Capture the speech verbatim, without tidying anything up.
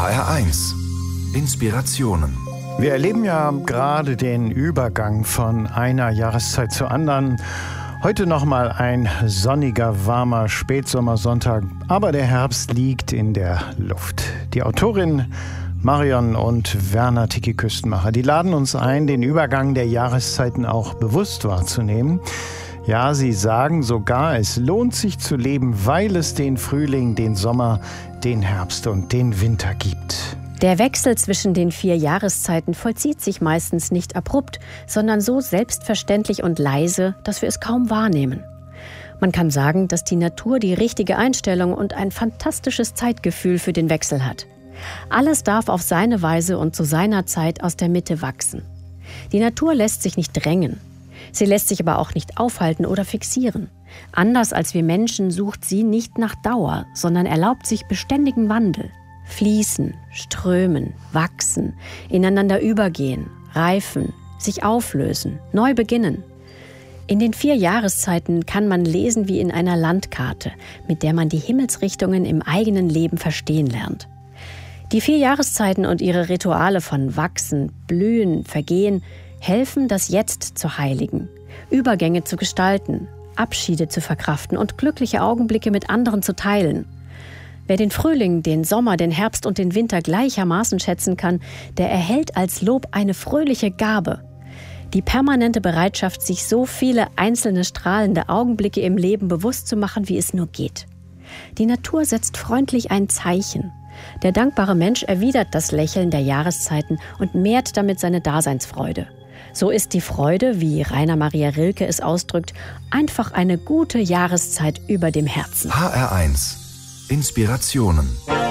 H R eins. Inspirationen. Wir erleben ja gerade den Übergang von einer Jahreszeit zur anderen. Heute nochmal ein sonniger, warmer Spätsommersonntag, aber der Herbst liegt in der Luft. Die Autorin Marion und Werner Tiki Küstenmacher, die laden uns ein, den Übergang der Jahreszeiten auch bewusst wahrzunehmen. Ja, sie sagen sogar, es lohnt sich zu leben, weil es den Frühling, den Sommer, den Herbst und den Winter gibt. Der Wechsel zwischen den vier Jahreszeiten vollzieht sich meistens nicht abrupt, sondern so selbstverständlich und leise, dass wir es kaum wahrnehmen. Man kann sagen, dass die Natur die richtige Einstellung und ein fantastisches Zeitgefühl für den Wechsel hat. Alles darf auf seine Weise und zu seiner Zeit aus der Mitte wachsen. Die Natur lässt sich nicht drängen. Sie lässt sich aber auch nicht aufhalten oder fixieren. Anders als wir Menschen sucht sie nicht nach Dauer, sondern erlaubt sich beständigen Wandel. Fließen, strömen, wachsen, ineinander übergehen, reifen, sich auflösen, neu beginnen. In den vier Jahreszeiten kann man lesen wie in einer Landkarte, mit der man die Himmelsrichtungen im eigenen Leben verstehen lernt. Die vier Jahreszeiten und ihre Rituale von Wachsen, Blühen, Vergehen helfen, das Jetzt zu heiligen, Übergänge zu gestalten, Abschiede zu verkraften und glückliche Augenblicke mit anderen zu teilen. Wer den Frühling, den Sommer, den Herbst und den Winter gleichermaßen schätzen kann, der erhält als Lob eine fröhliche Gabe. Die permanente Bereitschaft, sich so viele einzelne strahlende Augenblicke im Leben bewusst zu machen, wie es nur geht. Die Natur setzt freundlich ein Zeichen. Der dankbare Mensch erwidert das Lächeln der Jahreszeiten und mehrt damit seine Daseinsfreude. So ist die Freude, wie Rainer Maria Rilke es ausdrückt, einfach eine gute Jahreszeit über dem Herzen. H R eins. Inspirationen.